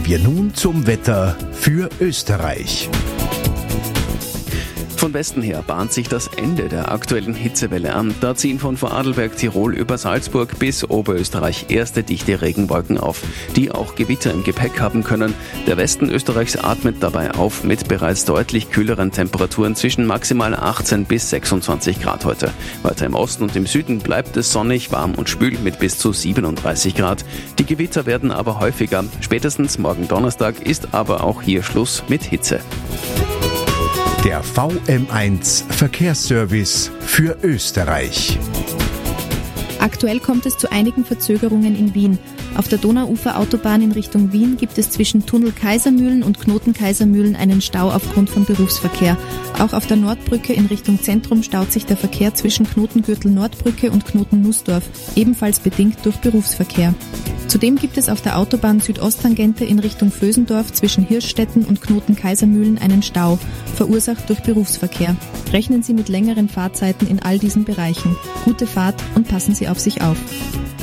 wir nun zum Wetter für Österreich. Von Westen her bahnt sich das Ende der aktuellen Hitzewelle an. Da ziehen von Vorarlberg, Tirol über Salzburg bis Oberösterreich erste dichte Regenwolken auf, die auch Gewitter im Gepäck haben können. Der Westen Österreichs atmet dabei auf mit bereits deutlich kühleren Temperaturen zwischen maximal 18 bis 26 Grad heute. Weiter im Osten und im Süden bleibt es sonnig, warm und schwül mit bis zu 37 Grad. Die Gewitter werden aber häufiger. Spätestens morgen Donnerstag ist aber auch hier Schluss mit Hitze. Der VM1 Verkehrsservice für Österreich. Aktuell kommt es zu einigen Verzögerungen in Wien. Auf der Donauuferautobahn in Richtung Wien gibt es zwischen Tunnel Kaisermühlen und Knoten Kaisermühlen einen Stau aufgrund von Berufsverkehr. Auch auf der Nordbrücke in Richtung Zentrum staut sich der Verkehr zwischen Knotengürtel Nordbrücke und Knoten Nussdorf, ebenfalls bedingt durch Berufsverkehr. Zudem gibt es auf der Autobahn Südosttangente in Richtung Vösendorf zwischen Hirschstetten und Knoten Kaisermühlen einen Stau, verursacht durch Berufsverkehr. Rechnen Sie mit längeren Fahrzeiten in all diesen Bereichen. Gute Fahrt und passen Sie auf sich auf.